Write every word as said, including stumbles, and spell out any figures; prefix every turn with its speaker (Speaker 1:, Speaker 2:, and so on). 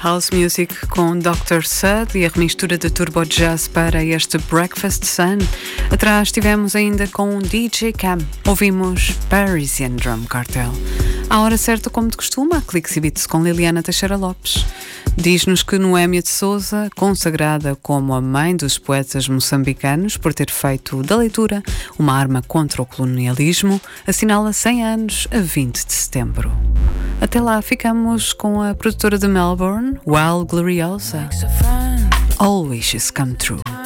Speaker 1: House Music com doutor Sud e a remistura de Turbo Jazz para este Breakfast Sun. Atrás tivemos ainda com D J Cam. Ouvimos Parisian Drum Cartel. À hora certa, como de costume, a Clicks e Beats com Liliana Teixeira Lopes. Diz-nos que Noémia de Souza, consagrada como a mãe dos poetas moçambicanos por ter feito da leitura uma arma contra o colonialismo, assinala cem anos a vinte de setembro. Até lá ficamos com a produtora de Melbourne, Wild Gloriosa. All wishes come true.